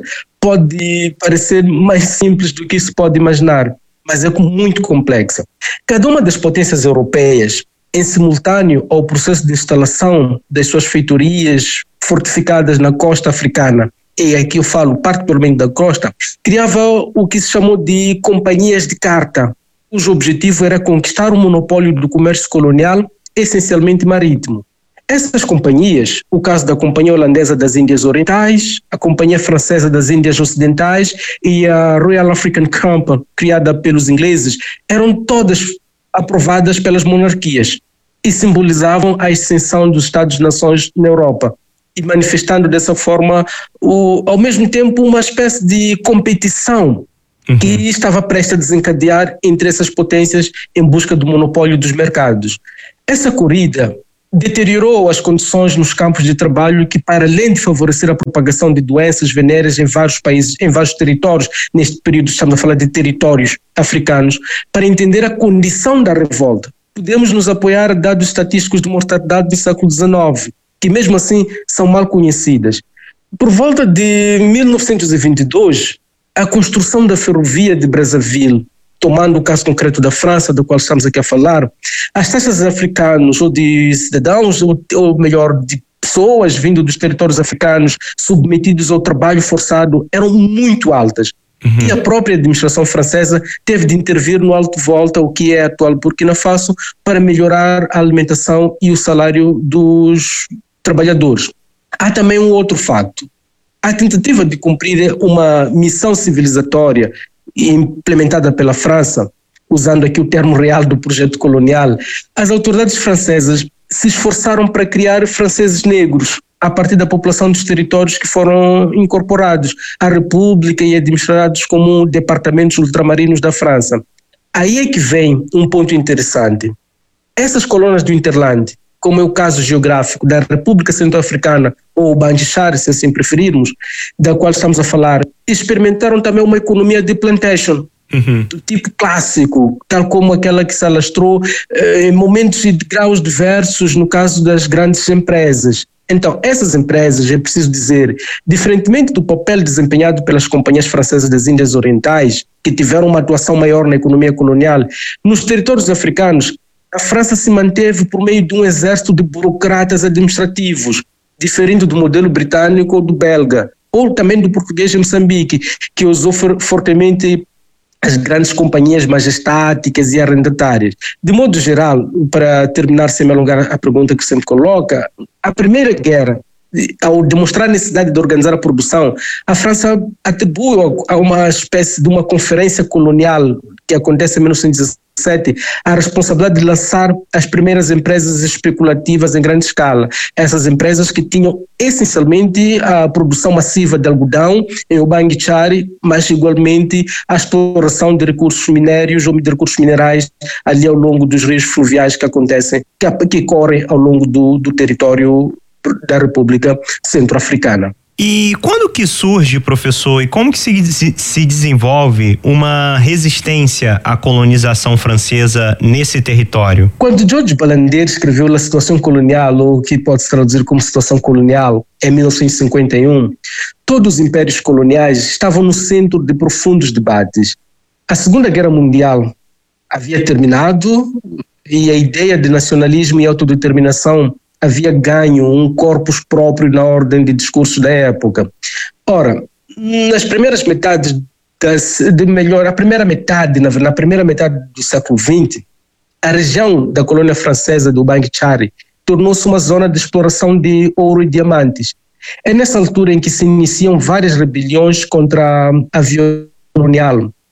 pode parecer mais simples do que se pode imaginar, mas é muito complexa. Cada uma das potências europeias, em simultâneo ao processo de instalação das suas feitorias fortificadas na costa africana, e aqui eu falo particularmente da costa, criava o que se chamou de companhias de carta, cujo objetivo era conquistar o monopólio do comércio colonial, essencialmente marítimo. Essas companhias, o caso da Companhia Holandesa das Índias Orientais, a Companhia Francesa das Índias Ocidentais e a Royal African Company, criada pelos ingleses, eram todas aprovadas pelas monarquias e simbolizavam a extensão dos Estados-nações na Europa, e manifestando dessa forma, o, ao mesmo tempo, uma espécie de competição uhum. que estava prestes a desencadear entre essas potências em busca do monopólio dos mercados. Essa corrida deteriorou as condições nos campos de trabalho que, para além de favorecer a propagação de doenças venéreas em vários países, em vários territórios, neste período estamos a falar de territórios africanos, para entender a condição da revolta, podemos nos apoiar a dados estatísticos de mortalidade do século dezenove, que mesmo assim são mal conhecidas. Por volta de mil novecentos e vinte e dois, a construção da ferrovia de Brazzaville, tomando o caso concreto da França, do qual estamos aqui a falar, as taxas de africanos, ou de cidadãos, ou, ou melhor, de pessoas vindo dos territórios africanos submetidos ao trabalho forçado, eram muito altas. Uhum. E a própria administração francesa teve de intervir no Alto Volta, o que é a atual Burkina Faso, para melhorar a alimentação e o salário dos trabalhadores. Há também um outro facto. A tentativa de cumprir uma missão civilizatória implementada pela França, usando aqui o termo real do projeto colonial, as autoridades francesas se esforçaram para criar franceses negros a partir da população dos territórios que foram incorporados à República e administrados como departamentos ultramarinos da França. Aí é que vem um ponto interessante. Essas colônias do Interland, como é o caso geográfico da República Centro-Africana ou Bandishari, se assim preferirmos, da qual estamos a falar, experimentaram também uma economia de plantation, uhum. do tipo clássico, tal como aquela que se alastrou eh, em momentos e de graus diversos no caso das grandes empresas. Então, essas empresas, é preciso dizer, diferentemente do papel desempenhado pelas companhias francesas das Índias Orientais, que tiveram uma atuação maior na economia colonial, nos territórios africanos, a França se manteve por meio de um exército de burocratas administrativos, diferindo do modelo britânico ou do belga, ou também do português em Moçambique, que usou for- fortemente as grandes companhias majestáticas e arrendatárias. De modo geral, para terminar sem me alongar a pergunta que sempre coloca, a Primeira Guerra, ao demonstrar a necessidade de organizar a produção, a França atribui a uma espécie de uma conferência colonial que acontece em mil novecentos e dezessete a responsabilidade de lançar as primeiras empresas especulativas em grande escala. Essas empresas que tinham essencialmente a produção massiva de algodão em Ubangi-Chari, mas igualmente a exploração de recursos minérios ou de recursos minerais ali ao longo dos rios fluviais que acontecem, que, que correm ao longo do, do território da República Centro-Africana. E quando que surge, professor, e como que se, se, se desenvolve uma resistência à colonização francesa nesse território? Quando Georges Ballander escreveu La Situação Colonial, ou que pode se traduzir como Situação Colonial, em mil novecentos e cinquenta e um, todos os impérios coloniais estavam no centro de profundos debates. A Segunda Guerra Mundial havia terminado e a ideia de nacionalismo e autodeterminação havia ganho um corpus próprio na ordem de discursos da época. Ora, nas primeiras metades, das, de melhor, a primeira metade, na, na primeira metade do século vinte, a região da colônia francesa do Ubangi-Chari tornou-se uma zona de exploração de ouro e diamantes. É nessa altura em que se iniciam várias rebeliões contra a violência colonial.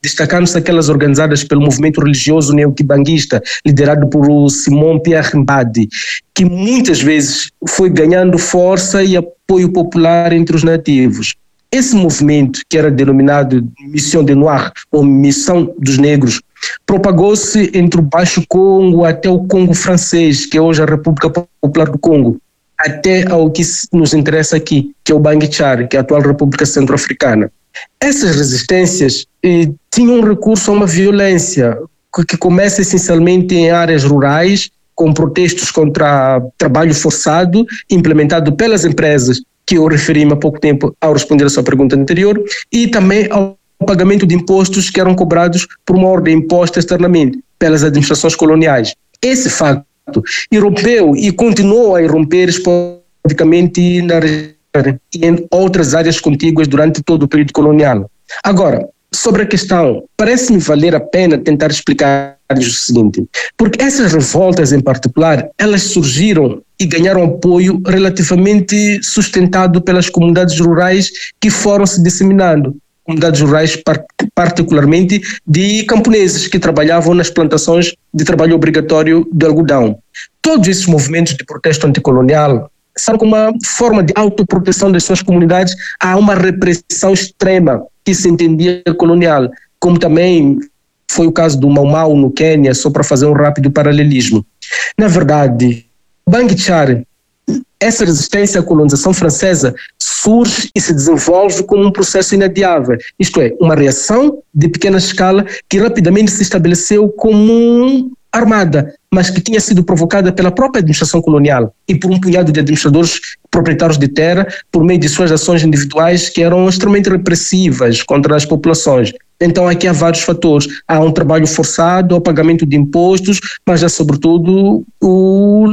destacando-se aquelas organizadas pelo movimento religioso neoquibanguista, liderado por Simon Pierre Mbadi, que muitas vezes foi ganhando força e apoio popular entre os nativos. Esse movimento, que era denominado Mission des Noirs, ou Missão dos Negros, propagou-se entre o Baixo Congo até o Congo francês, que é hoje a República Popular do Congo, até ao que nos interessa aqui, que é o Bangi-Chari, que é a atual República Centro-Africana. Essas resistências eh, tinham recurso a uma violência que, que começa essencialmente em áreas rurais, com protestos contra trabalho forçado implementado pelas empresas, que eu referi-me há pouco tempo ao responder a sua pergunta anterior, e também ao pagamento de impostos que eram cobrados por uma ordem imposta externamente pelas administrações coloniais. Esse facto irrompeu e continuou a irromper esporadicamente na região e em outras áreas contíguas durante todo o período colonial. Agora, sobre a questão, parece-me valer a pena tentar explicar o seguinte, porque essas revoltas em particular, elas surgiram e ganharam apoio relativamente sustentado pelas comunidades rurais que foram se disseminando, comunidades rurais particularmente de camponeses que trabalhavam nas plantações de trabalho obrigatório de algodão. Todos esses movimentos de protesto anticolonial são como uma forma de autoproteção das suas comunidades a uma repressão extrema que se entendia colonial, como também foi o caso do Mau Mau no Quênia, só para fazer um rápido paralelismo. Na verdade, Bangi-Chari, essa resistência à colonização francesa surge e se desenvolve como um processo inadiável, isto é, uma reação de pequena escala que rapidamente se estabeleceu como armada, mas que tinha sido provocada pela própria administração colonial e por um punhado de administradores proprietários de terra por meio de suas ações individuais que eram extremamente repressivas contra as populações. Então aqui há vários fatores, há um trabalho forçado, o pagamento de impostos, mas há sobretudo o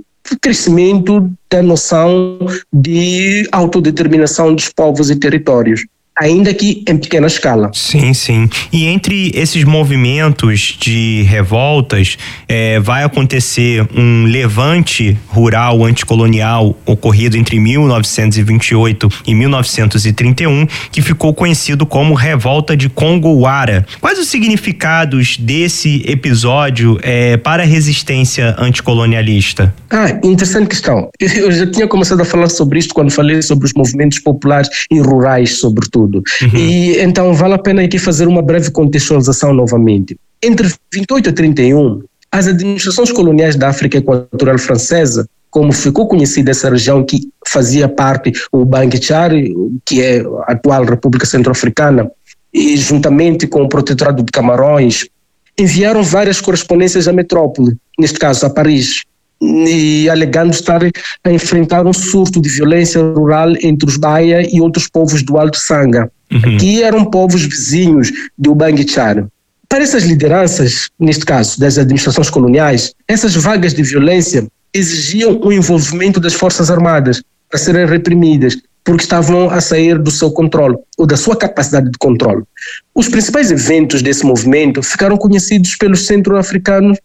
crescimento da noção de autodeterminação dos povos e territórios, ainda que em pequena escala. Sim, sim. E entre esses movimentos de revoltas, é, vai acontecer um levante rural anticolonial ocorrido entre mil novecentos e vinte e oito e mil novecentos e trinta e um, que ficou conhecido como Revolta de Congo-Wara. Quais os significados desse episódio é, para a resistência anticolonialista? Ah, interessante questão. Eu já tinha começado a falar sobre isto quando falei sobre os movimentos populares e rurais, sobretudo. Uhum. E então vale a pena aqui fazer uma breve contextualização novamente. Entre vinte e oito e trinta e um, as administrações coloniais da África Equatorial Francesa, como ficou conhecida essa região que fazia parte o Bangi-Chari, que é a atual República Centro-Africana, e juntamente com o Protetorado de Camarões, enviaram várias correspondências à metrópole, neste caso a Paris, e alegando estar a enfrentar um surto de violência rural entre os Baia e outros povos do Alto Sanga, uhum. que eram povos vizinhos do Bangi-Chari. Para essas lideranças, neste caso das administrações coloniais, essas vagas de violência exigiam o envolvimento das forças armadas para serem reprimidas, porque estavam a sair do seu controle, ou da sua capacidade de controle. Os principais eventos desse movimento ficaram conhecidos pelos centro-africanos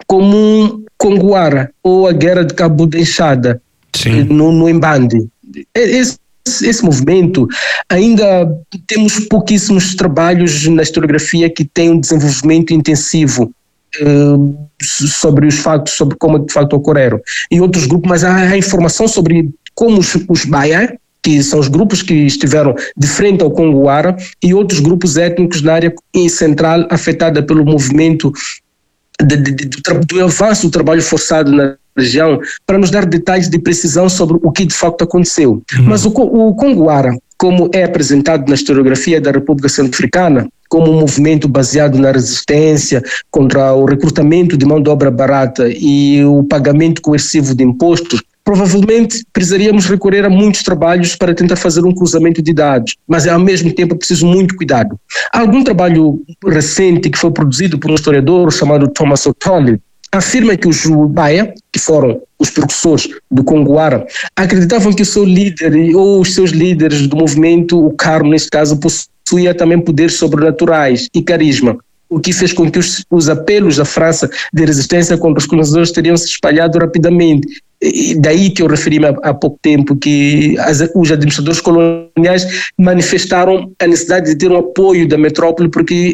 como Congo-Wara, ou a Guerra de Cabo da Enxada, no, no Mbandi. Esse, esse movimento, ainda temos pouquíssimos trabalhos na historiografia que têm um desenvolvimento intensivo eh, sobre os factos, sobre como de facto ocorreram. E outros grupos, mas há, há informação sobre como os, os Baia, que são os grupos que estiveram de frente ao Congo-Wara, e outros grupos étnicos na área central afetada pelo movimento De, de, de, do, do avanço do trabalho forçado na região, para nos dar detalhes de precisão sobre o que de facto aconteceu. Uhum. Mas o, o Congo-Wara, como é apresentado na historiografia da República Centro-Africana, como um movimento baseado na resistência contra o recrutamento de mão de obra barata e o pagamento coercivo de impostos, provavelmente precisaríamos recorrer a muitos trabalhos para tentar fazer um cruzamento de dados, mas ao mesmo tempo é preciso muito cuidado. Há algum trabalho recente que foi produzido por um historiador chamado Thomas O'Toole, afirma que os Baia, que foram os precursores do Congo-Wara, acreditavam que o seu líder ou os seus líderes do movimento, o Carmo neste caso, possuía também poderes sobrenaturais e carisma, o que fez com que os, os apelos da França de resistência contra os colonizadores teriam se espalhado rapidamente. E daí que eu referi-me há, há pouco tempo que as, os administradores coloniais manifestaram a necessidade de ter um apoio da metrópole, porque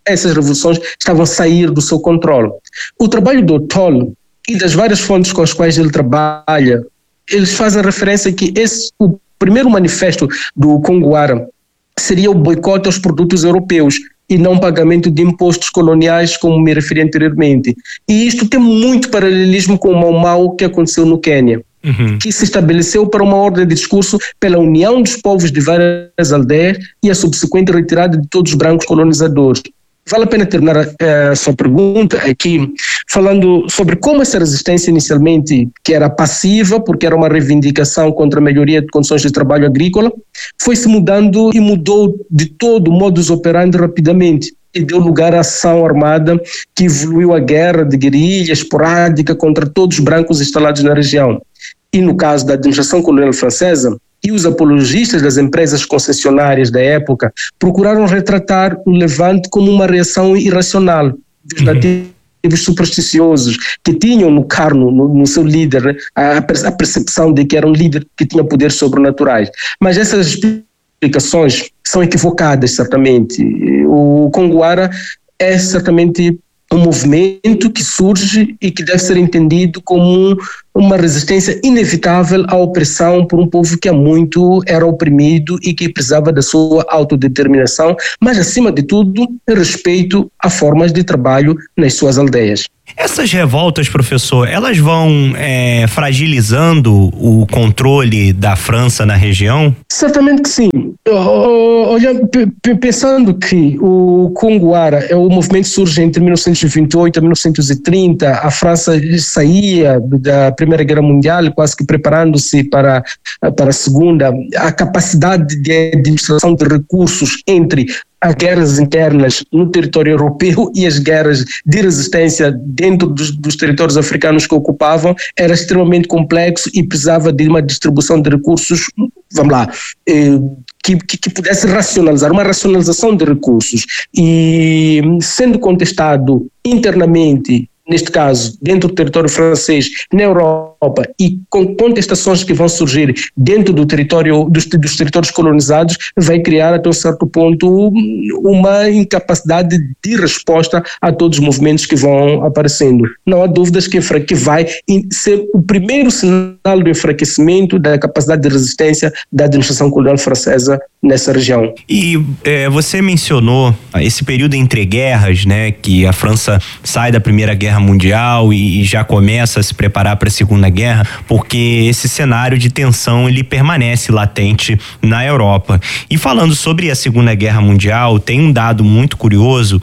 essas revoluções estavam a sair do seu controle. O trabalho do Toll e das várias fontes com as quais ele trabalha, eles fazem referência que esse, o primeiro manifesto do Congoara seria o boicote aos produtos europeus e não pagamento de impostos coloniais, como me referi anteriormente. E isto tem muito paralelismo com o Mau Mau que aconteceu no Quênia, uhum. que se estabeleceu para uma ordem de discurso pela união dos povos de várias aldeias e a subsequente retirada de todos os brancos colonizadores. Vale a pena terminar a, a sua pergunta aqui falando sobre como essa resistência inicialmente, que era passiva, porque era uma reivindicação contra a melhoria de condições de trabalho agrícola, foi se mudando e mudou de todo o modus operandi rapidamente e deu lugar à ação armada que evoluiu a guerra de guerrilha esporádica contra todos os brancos instalados na região. E no caso da administração colonial francesa, e os apologistas das empresas concessionárias da época procuraram retratar o levante como uma reação irracional dos nativos supersticiosos que tinham no carno, no, no seu líder, a, a percepção de que era um líder que tinha poderes sobrenaturais. Mas essas explicações são equivocadas, certamente. O Congoara é certamente um movimento que surge e que deve ser entendido como uma resistência inevitável à opressão por um povo que há muito era oprimido e que precisava da sua autodeterminação, mas acima de tudo, respeito a formas de trabalho nas suas aldeias. Essas revoltas, professor, elas vão é, fragilizando o controle da França na região? Certamente que sim. Olha, pensando que o Congoara, é o movimento surge entre mil novecentos e vinte e oito a mil novecentos e trinta, a França saía da Primeira Guerra Mundial, quase que preparando-se para, para a Segunda, a capacidade de administração de recursos entre as guerras internas no território europeu e as guerras de resistência dentro dos, dos territórios africanos que ocupavam era extremamente complexo e precisava de uma distribuição de recursos, vamos lá, eh, que, que, que pudesse racionalizar, uma racionalização de recursos. E sendo contestado internamente, neste caso, dentro do território francês, na Europa, e com contestações que vão surgir dentro do território, dos, dos territórios colonizados, vai criar até um certo ponto uma incapacidade de resposta a todos os movimentos que vão aparecendo. Não há dúvidas que, que vai ser o primeiro sinal do enfraquecimento da capacidade de resistência da administração colonial francesa nessa região. E é, você mencionou esse período entre guerras, né, que a França sai da Primeira Guerra Mundial e, e já começa a se preparar para a Segunda Guerra, porque esse cenário de tensão ele permanece latente na Europa. E falando sobre a Segunda Guerra Mundial, tem um dado muito curioso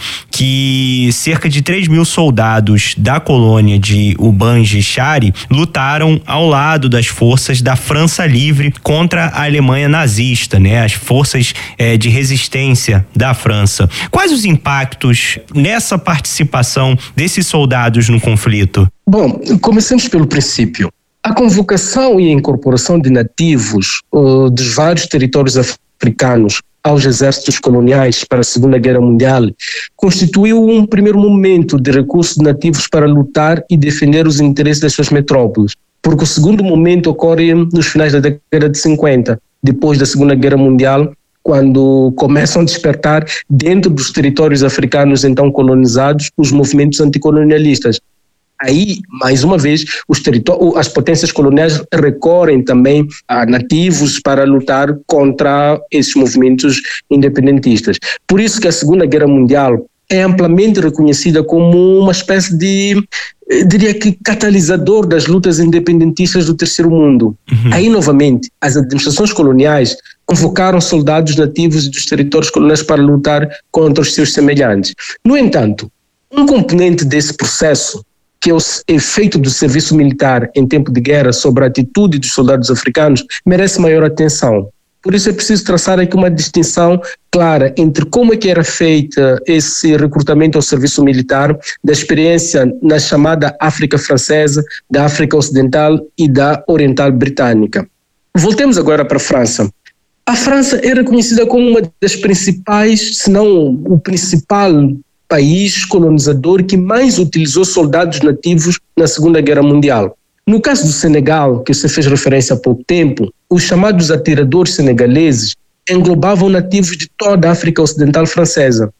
que cerca de três mil soldados da colônia de Ubangi-Chari lutaram ao lado das forças da França Livre contra a Alemanha nazista, né? As forças eh, de resistência da França. Quais os impactos nessa participação desses soldados no conflito? Bom, comecemos pelo princípio. A convocação e a incorporação de nativos uh, dos vários territórios africanos aos exércitos coloniais para a Segunda Guerra Mundial constituiu um primeiro momento de recurso de nativos para lutar e defender os interesses das suas metrópoles, porque o segundo momento ocorre nos finais da década de cinquenta, depois da Segunda Guerra Mundial, quando começam a despertar dentro dos territórios africanos então colonizados os movimentos anticolonialistas. Aí, mais uma vez, os as potências coloniais recorrem também a nativos para lutar contra esses movimentos independentistas. Por isso que a Segunda Guerra Mundial é amplamente reconhecida como uma espécie de, diria que, catalisador das lutas independentistas do Terceiro Mundo. Uhum. Aí, novamente, as administrações coloniais convocaram soldados nativos dos territórios coloniais para lutar contra os seus semelhantes. No entanto, um componente desse processo, que é o efeito do serviço militar em tempo de guerra sobre a atitude dos soldados africanos, merece maior atenção. Por isso é preciso traçar aqui uma distinção clara entre como é que era feita esse recrutamento ao serviço militar, da experiência na chamada África Francesa, da África Ocidental e da Oriental Britânica. Voltemos agora para a França. A França é reconhecida como uma das principais, se não o principal país colonizador que mais utilizou soldados nativos na Segunda Guerra Mundial. No caso do Senegal, que você fez referência há pouco tempo, os chamados atiradores senegaleses englobavam nativos de toda a África Ocidental francesa.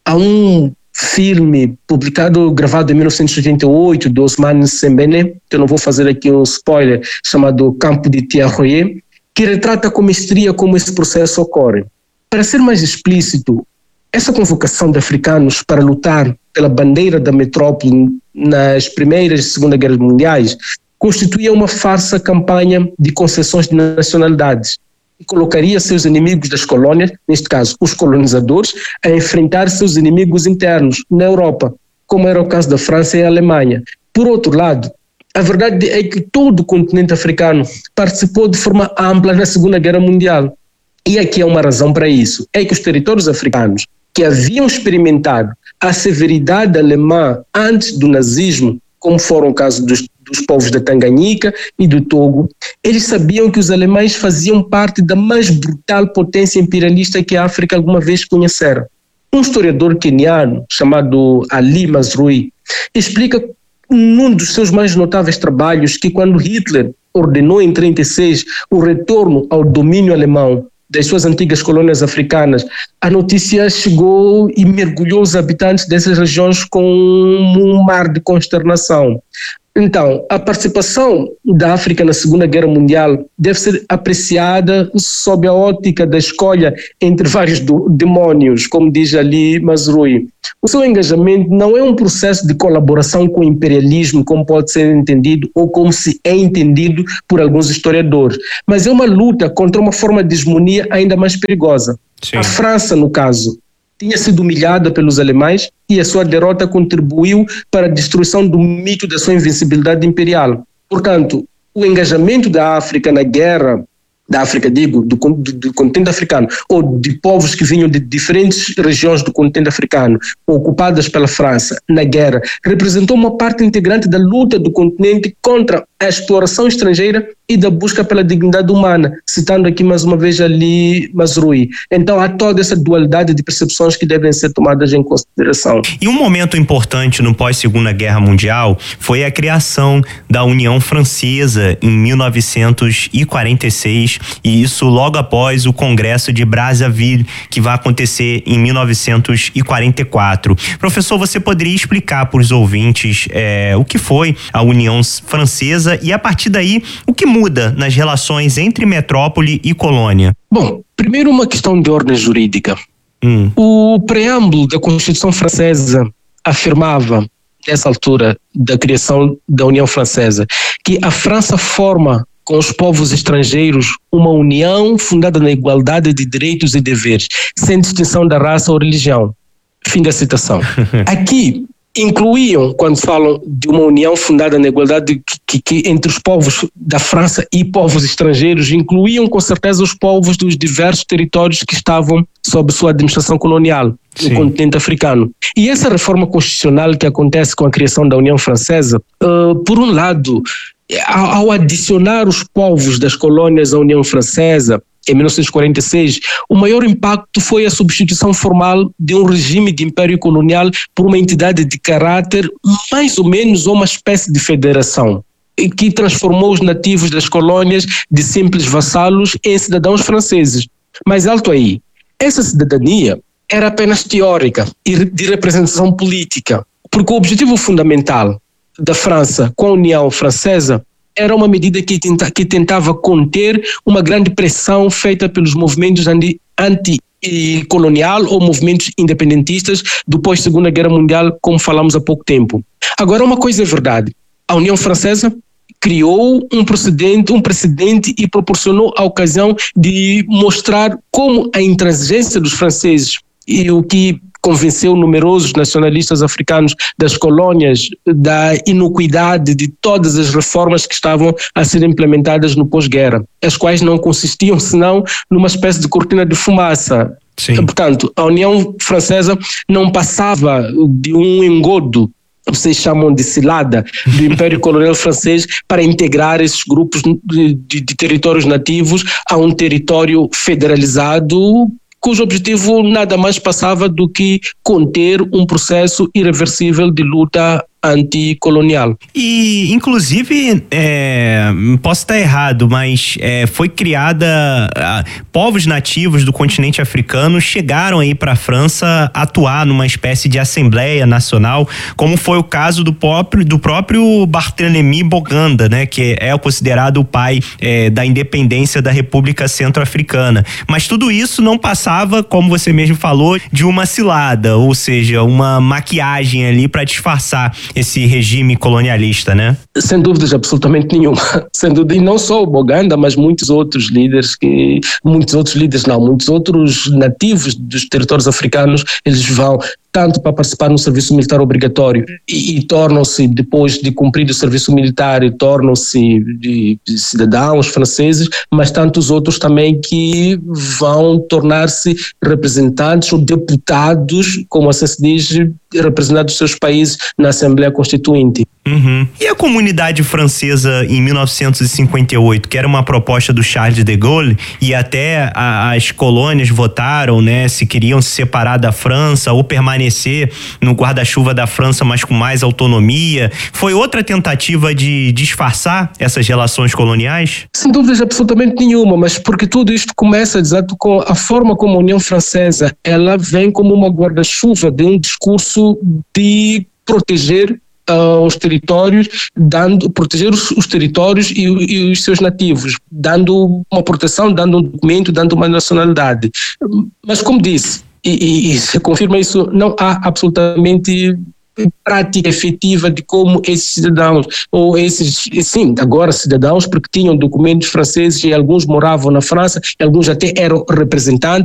há um filme publicado, gravado em mil novecentos e oitenta e oito, do Ousmane Sembene, que eu não vou fazer aqui um spoiler, chamado Campo de Tiaroye, que retrata com mestria como esse processo ocorre. Para ser mais explícito, essa convocação de africanos para lutar pela bandeira da metrópole nas primeiras e segunda guerras mundiais constituía uma farsa campanha de concessões de nacionalidades e colocaria seus inimigos das colônias, neste caso os colonizadores, a enfrentar seus inimigos internos na Europa, como era o caso da França e a Alemanha. Por outro lado, a verdade é que todo o continente africano participou de forma ampla na Segunda Guerra Mundial. E aqui há uma razão para isso, é que os territórios africanos que haviam experimentado a severidade alemã antes do nazismo, como foram o caso dos, dos povos da Tanganyika e do Togo, eles sabiam que os alemães faziam parte da mais brutal potência imperialista que a África alguma vez conhecera. Um historiador queniano chamado Ali Mazrui explica num dos seus mais notáveis trabalhos que quando Hitler ordenou em trinta e seis o retorno ao domínio alemão das suas antigas colônias africanas, a notícia chegou e mergulhou os habitantes dessas regiões com um mar de consternação. Então, a participação da África na Segunda Guerra Mundial deve ser apreciada sob a ótica da escolha entre vários do, demônios, como diz Ali Mazrui. O seu engajamento não é um processo de colaboração com o imperialismo, como pode ser entendido ou como se é entendido por alguns historiadores, mas é uma luta contra uma forma de hegemonia ainda mais perigosa. Sim. A França, no caso, tinha sido humilhada pelos alemães e a sua derrota contribuiu para a destruição do mito da sua invencibilidade imperial. Portanto, o engajamento da África na guerra, da África, digo, do, do, do continente africano, ou de povos que vinham de diferentes regiões do continente africano, ocupadas pela França na guerra, representou uma parte integrante da luta do continente contra a exploração estrangeira e da busca pela dignidade humana, citando aqui mais uma vez Ali Mazrui. Então há toda essa dualidade de percepções que devem ser tomadas em consideração. E um momento importante no pós-Segunda Guerra Mundial foi a criação da União Francesa em mil novecentos e quarenta e seis, e isso logo após o Congresso de Brazzaville, que vai acontecer em mil novecentos e quarenta e quatro. Professor, você poderia explicar para os ouvintes é, o que foi a União Francesa e, a partir daí, o que muda nas relações entre metrópole e colônia? Bom, primeiro uma questão de ordem jurídica. Hum. O preâmbulo da Constituição Francesa afirmava, nessa altura da criação da União Francesa, que a França forma com os povos estrangeiros uma união fundada na igualdade de direitos e deveres, sem distinção da raça ou religião. Fim da citação. Aqui incluíam, quando falam de uma união fundada na igualdade que, que, que entre os povos da França e povos estrangeiros, incluíam com certeza os povos dos diversos territórios que estavam sob sua administração colonial no Sim. continente africano. E essa reforma constitucional que acontece com a criação da União Francesa, uh, por um lado, ao, ao adicionar os povos das colônias à União Francesa, em mil novecentos e quarenta e seis, o maior impacto foi a substituição formal de um regime de império colonial por uma entidade de caráter mais ou menos uma espécie de federação, que transformou os nativos das colônias de simples vassalos em cidadãos franceses. Mas alto aí, essa cidadania era apenas teórica e de representação política, porque o objetivo fundamental da França com a União Francesa era uma medida que, tenta, que tentava conter uma grande pressão feita pelos movimentos anti, anti-colonial ou movimentos independentistas do pós-Segunda Guerra Mundial, como falamos há pouco tempo. Agora, uma coisa é verdade. A União Francesa criou um precedente, um precedente e proporcionou a ocasião de mostrar como a intransigência dos franceses e o que convenceu numerosos nacionalistas africanos das colônias da inocuidade de todas as reformas que estavam a ser implementadas no pós-guerra, as quais não consistiam senão numa espécie de cortina de fumaça. Sim. Portanto, a União Francesa não passava de um engodo, vocês chamam de cilada, do Império Colonial Francês para integrar esses grupos de, de, de territórios nativos a um território federalizado, cujo objetivo nada mais passava do que conter um processo irreversível de luta anticolonial. E, inclusive, é, posso estar errado, mas é, foi criada, a, povos nativos do continente africano chegaram aí para a França atuar numa espécie de Assembleia Nacional, como foi o caso do próprio, do próprio Barthélemy Boganda, né, que é considerado o pai é, da independência da República Centro-Africana. Mas tudo isso não passava, como você mesmo falou, de uma cilada, ou seja, uma maquiagem ali para disfarçar esse regime colonialista, né? Sem dúvidas, absolutamente nenhuma. Sem dúvida, e não só o Boganda, mas muitos outros líderes que, muitos outros líderes não, muitos outros nativos dos territórios africanos, eles vão tanto para participar no serviço militar obrigatório e, e tornam-se, depois de cumprir o serviço militar, tornam-se de, de cidadãos franceses, mas tantos outros também que vão tornar-se representantes ou deputados, como assim se diz, representando os seus países na Assembleia Constituinte. Uhum. E a comunidade francesa em mil novecentos e cinquenta e oito, que era uma proposta do Charles de Gaulle, e até a, as colônias votaram, né, se queriam se separar da França ou permanecer no guarda-chuva da França, mas com mais autonomia. Foi outra tentativa de disfarçar essas relações coloniais? Sem dúvida absolutamente nenhuma, mas porque tudo isto começa exato com a forma como a União Francesa, ela vem como uma guarda-chuva de um discurso de proteger Uh, os territórios, dando, proteger os, os territórios e, e os seus nativos, dando uma proteção, dando um documento, dando uma nacionalidade. Mas como disse, e, e, e se confirma isso, não há absolutamente prática efetiva de como esses cidadãos, ou esses, sim, agora cidadãos, porque tinham documentos franceses e alguns moravam na França, e alguns até eram representantes,